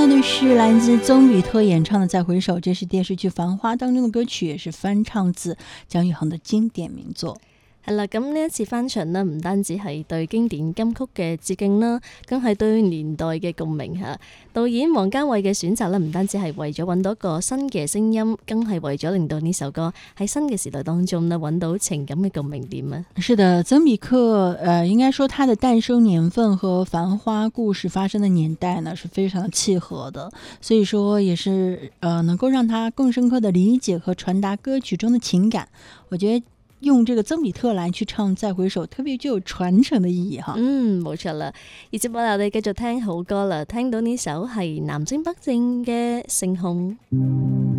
到的是来自曾比特演唱的《再回首》，这是電視劇《繁花》當中的歌曲，也是翻唱自蔣宇恒的經典名作。 係啦，咁呢一次翻唱呢，唔單止係對經典金曲嘅致敬啦，更係對年代嘅共鳴嚇。導演王家衛嘅選擇呢，唔單止係為咗揾到一個新嘅聲音，更係為咗令到呢首歌喺新嘅時代當中呢，揾到情感嘅共鳴點啊。 是的，曾比克應該說他的誕生年份和《繁花》故事發生的年代呢，是非常的契合的，所以說也是能夠讓他更深刻的理解和傳達歌曲中的情感。我覺得用這個曾比特來去唱《再回首》，特別具有傳承的意義哈。 冇錯啦。而接落嚟我哋繼續聽好歌啦，聽到呢首係南征北戰嘅《盛虹》。